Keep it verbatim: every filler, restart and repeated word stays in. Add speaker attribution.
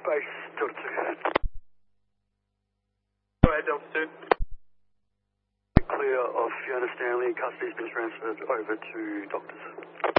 Speaker 1: Base Delta two.
Speaker 2: Go ahead, Delta two.
Speaker 1: Clear of Fiona Stanley. Custody's been transferred over to doctors.